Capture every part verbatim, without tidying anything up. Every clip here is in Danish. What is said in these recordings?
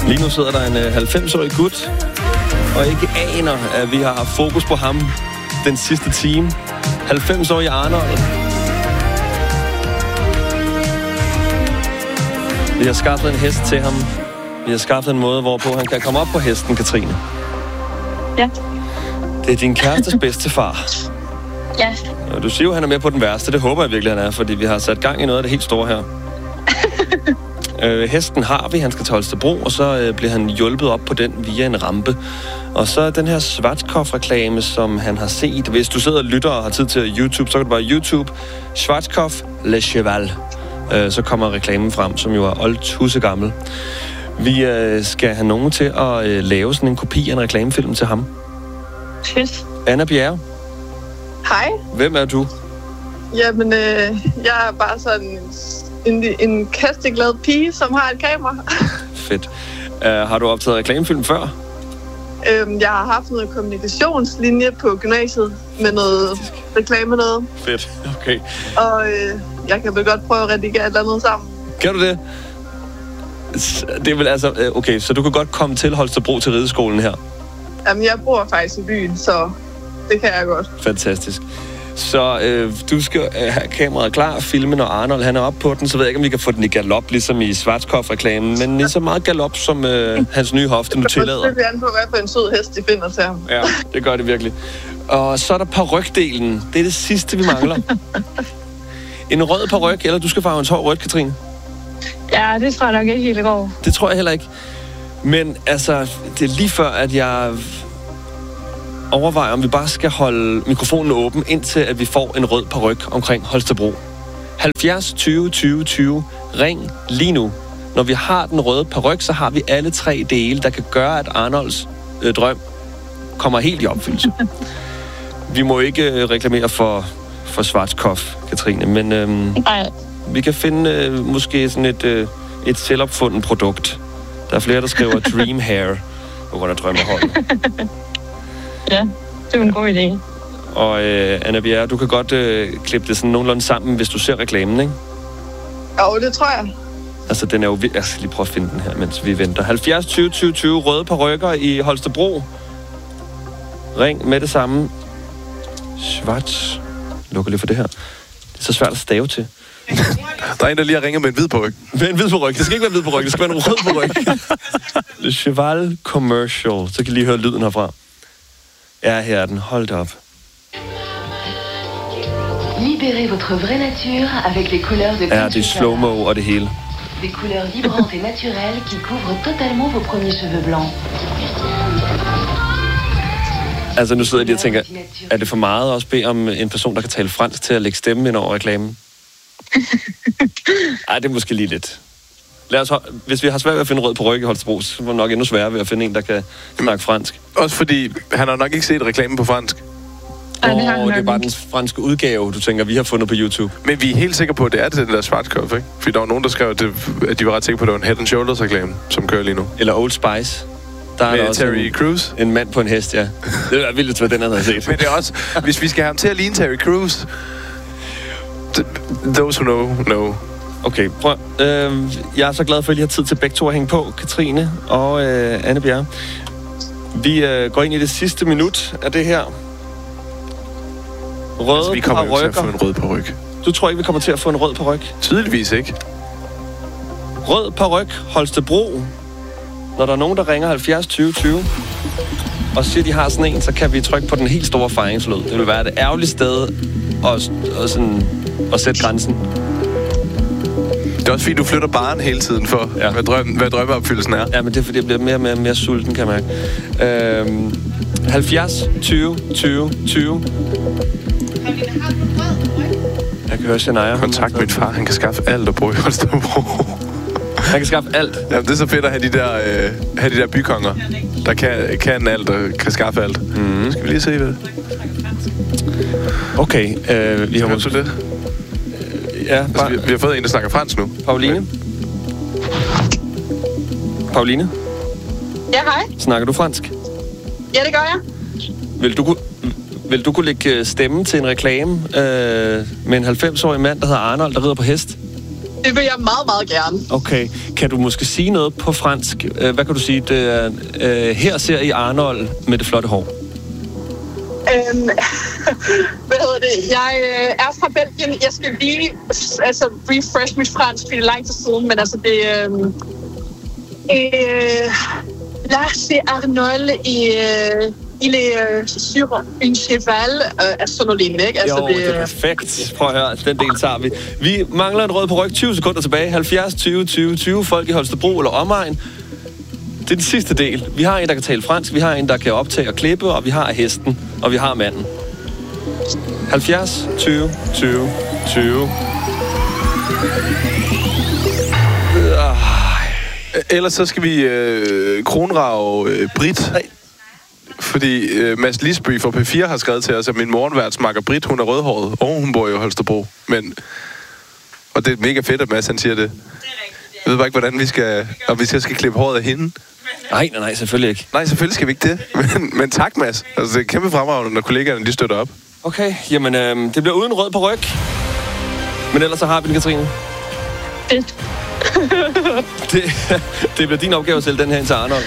Lige nu sidder der en øh, halvfems-årig gut, og ikke aner, at vi har haft fokus på ham den sidste time. halvfems-årig Arnold. Vi har skaffet en hest til ham. Vi har skaffet en måde, hvorpå han kan komme op på hesten, Katrine. Ja. Det er din kærestes bedstefar. Ja. Og du siger jo, at han er med på den værste. Det håber jeg virkelig, han er, fordi vi har sat gang i noget af det helt store her. øh, hesten har vi. Han skal til Holstebro, og så øh, bliver han hjulpet op på den via en rampe. Og så den her Schwarzkopf-reklame, som han har set. Hvis du sidder og lytter og har tid til YouTube, så kan du bare YouTube. Schwarzkopf Le Cheval. Øh, så kommer reklamen frem, som jo er oldtusse gammel. Vi øh, skal have nogen til at øh, lave sådan en kopi af en reklamefilm til ham. Fedt. Anna Bjerre. Hej. Hvem er du? Jamen, øh, jeg er bare sådan en, en kasteglad pige, som har et kamera. Fedt. Uh, har du optaget reklamefilm før? Øhm, jeg har haft noget kommunikationslinje på gymnasiet med noget reklame noget. Fedt, okay. Og øh, jeg kan vel godt prøve at redigere et eller andet sammen. Kan du det? Det er vel altså... Okay, så du kan godt komme til Holstebro til rideskolen her? Jamen, jeg bor faktisk i byen, så det kan jeg godt. Fantastisk. Så øh, du skal øh, have kameraet klar, filme, når Arnold han er oppe på den, så ved jeg ikke, om vi kan få den i galop, ligesom i Schwarzkopf-reklamen, men lige så meget galop, som øh, hans nye hofte nu tillader. Det bliver an på, hvad for en sød hest de finder til ham. Ja, det gør det virkelig. Og så er der parrykdelen. Det er det sidste, vi mangler. En rød paryk, eller du skal farve hans hår rødt, Katrine? Ja, det tror jeg nok ikke helt går. Det tror jeg heller ikke. Men altså, det er lige før, at jeg overvejer, om vi bare skal holde mikrofonen åben, indtil at vi får en rød paryk omkring Holstebro. halvfjerds tyve tyve tyve. Ring lige nu. Når vi har den røde paryk, så har vi alle tre dele, der kan gøre, at Arnolds øh, drøm kommer helt i opfyldelse. Vi må ikke øh, reklamere for, for Schwarzkopf, Katrine, men øh, vi kan finde øh, måske sådan et, øh, et selvopfundet produkt. Der er flere, der skriver Dream Hair på grund af drømmehold. Ja, det er en god idé. Og øh, Anna Bjerre, du kan godt øh, klippe det sådan nogenlunde sammen, hvis du ser reklamen, ikke? Jo, det tror jeg. Altså, den er jo... Jeg skal lige prøve at finde den her, mens vi venter. halvfjerds tyve tyve tyve. Røde parykker i Holstebro. Ring med det samme. Schwarz. Lukker lige for det her. Det er så svært at stave til. Der er en, der lige har ringet med en hvid paryk. Med en hvid paryk. Det skal ikke være en hvid paryk. Det skal være en rød paryk. Le Cheval Commercial. Så kan I lige høre lyden herfra. Ja, her er den. Hold op. Libérez votre vraie nature avec les couleurs de Ja, det er slow-mo og det hele. Des couleurs vibrantes et naturelles qui couvrent totalement vos premiers cheveux blancs. Altså, nu sidder jeg lige og tænker, er det for meget også bede om en person, der kan tale fransk til at lægge stemme ind over reklamen? Ej, det er måske lige lidt. Lad os, hvis vi har svært ved at finde rød paryk i Holstebro, så er det nok endnu sværere ved at finde en, der kan snakke fransk. Også fordi, han har nok ikke set reklamen på fransk. Åh, oh, det, det er bare den franske udgave, du tænker, vi har fundet på YouTube. Men vi er helt sikre på, at det er det, den der Schwarzkopf, ikke? Fordi der var nogen, der skrev, at, det, at de var ret sikre på, at det var en Head and Shoulders reklame, som kører lige nu. Eller Old Spice. Der er med der også Terry en, Crews. En mand på en hest, ja. Det er vildt, hvad den havde set. Men det er også, hvis vi skal have ham til at ligne Terry Crews, those who know, know. Okay, prøv. Øh, jeg er så glad for, at I har tid til begge to at hænge på, Katrine og øh, Anne Bjerre. Vi øh, går ind i det sidste minut af det her. Røde altså, vi kommer jo til at parykker. få en rød paryk. Du tror ikke, vi kommer til at få en rød paryk? Tydeligvis ikke. Rød paryk, Holstebro. Når der er nogen, der ringer halvfjerds tyve tyve og siger, at de har sådan en, så kan vi trykke på den helt store fejringslyd. Det vil være det ærgerlige sted at, at, sådan, at sætte grænsen. Det er også fordi, du flytter baren hele tiden for, ja. hvad, drøm, hvad drømmeopfyldelsen er. Ja, men det er fordi, jeg bliver mere og mere, mere sulten, kan jeg mærke. Øhm, halvfjerds tyve tyve tyve. Jeg kan høre Shania. Kontakt min far, han kan skaffe alt og bo i Holstebro. Han kan skaffe alt. Ja, det er så fedt at have de der, øh, have de der bykonger, der kan, kan alt og kan skaffe alt. Mm. Skal vi lige se det? Okay, øh, vi har måske det. Ja, altså, bare... vi, vi har fået en, der snakker fransk nu. Pauline? Okay. Pauline? Ja, hej. Snakker du fransk? Ja, det gør jeg. Vil du, vil du kunne lægge stemme til en reklame øh, med en halvfems-årig mand, der hedder Arnold, der rider på hest? Det vil jeg meget, meget gerne. Okay. Kan du måske sige noget på fransk? Hvad kan du sige? Det er, øh, her ser I Arnold med det flotte hår. Øhm, hvad hedder det? Jeg øh, er fra Belgien. Jeg skal lige altså, refresh mit fransk, fordi det er lang tid siden, men altså det... Øh, øh, là, c'est Arnold, i, øh, il est øh, sur un cheval, øh, altså sådan noget lignende, ikke? Altså, jo, det, det er perfekt. Prøv at høre, den del tager vi. Vi mangler en rød på ryg, tyve sekunder tilbage. halvfjerds tyve tyve tyve, folk i Holstebro eller omegn. Det er den sidste del. Vi har en, der kan tale fransk, vi har en, der kan optage og klippe, og vi har hesten, og vi har manden. halvfjerds tyve tyve tyve. Ellers så skal vi øh, kronrage øh, Britt. Fordi øh, Mads Lisby fra P fire har skrevet til os, at min morgenværtsmakker Britt, hun er rødhåret, og hun bor i Holstebro. Men, og det er mega fedt, at Mads han siger det. Jeg ved bare ikke, hvordan vi skal... Om vi skal, skal klippe håret af hende. Nej, nej, nej, selvfølgelig ikke. Nej, selvfølgelig skal vi ikke det. Men, men tak, Mads. Altså, det er kæmpe fremragende, når kollegaerne de støtter op. Okay, jamen øh, det bliver uden rød på ryg. Men ellers så har vi den, Katrine. Fedt. det, det bliver din opgave at sælge den her ind til Arnold.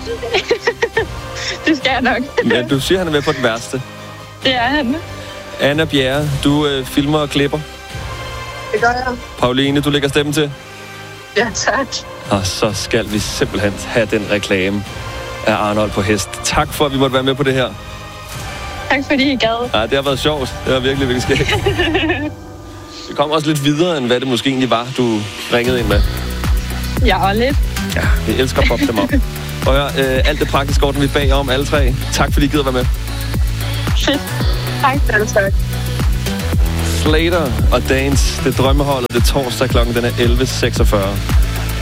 Det skal jeg nok. Ja, du siger, han er med på den værste. Det er han. Anna Bjerre, du øh, filmer og klipper. Det gør jeg. Pauline, du lægger stemmen til. Ja, tak. Og så skal vi simpelthen have den reklame af Arnold på hest. Tak for, at vi måtte være med på det her. Tak fordi I gad. Ja, det har været sjovt. Det var virkelig, virkelig skægt. Det kom også lidt videre, end hvad det måske egentlig var, du ringede ind med. Ja, og lidt. Ja, vi elsker at poppe dem op. Og hør, øh, alt det praktiske ordner vi bag om alle tre. Tak fordi I gider være med. Fedt. Tak. Tak. Slater og Dance, det drømmeholdet, det er torsdag klokken, den er elleve seksogfyrre.